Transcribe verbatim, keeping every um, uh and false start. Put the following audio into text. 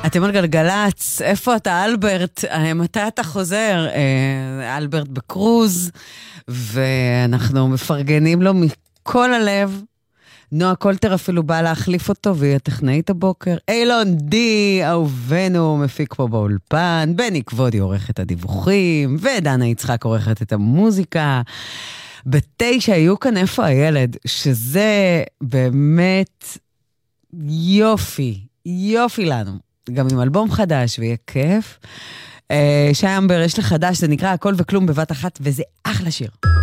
אתם על גלגלץ, איפה אתה אלברט? מתי אתה חוזר? אלברט בקרוז, ואנחנו מפרגנים לו מכל הלב. נועה קולטר אפילו באה להחליף אותו, והיא הטכנאית הבוקר. אילון די, אהובנו, מפיק פה באולפן. בני כבודי עורך את הדיווחים, ודנה יצחק עורכת את המוזיקה. בתשע היו כאן איפה הילד, שזה באמת יופי, יופי לנו. גם עם אלבום חדש, ויהיה כיף. שי אמבר, יש לך חדש, זה נקרא הכל וכלום בבת אחת, וזה אחלה שיר.